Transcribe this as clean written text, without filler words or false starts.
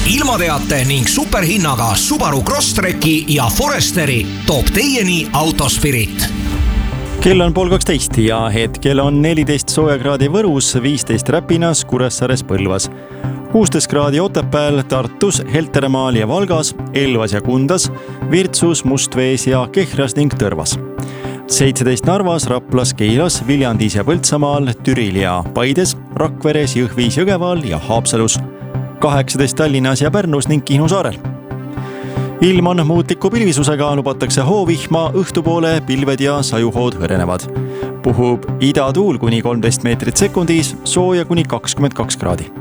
ilmateate ning superhinnaga Subaru Crosstreki ja Foresteri toob teieni Autospirit. Kell on 12 ja hetkel on 14 soojakraadi Võrus, 15 Räpinas, Kuressaares, Põlvas, 16 kraadi Otepääl, Tartus, Helteremaal ja Valgas, Elvas ja Kundas, Virtsus, Mustvees ja Kehras ning Tõrvas. 17 Narvas, Raplas, Keilas, Viljandis ja Põltsamaal, Türil ja Paides, Rakveres, Jõhvis, Jõgeval ja Haapsalus, 18 Tallinnas ja Pärnus ning Kihnu saarel. Ilm on muutliku pilvisusega, lubatakse hoovihma, õhtupoole pilved ja sajuhood hõrenevad. Puhub idatuul kuni 13 meetrit sekundis, sooja kuni 22 kraadi.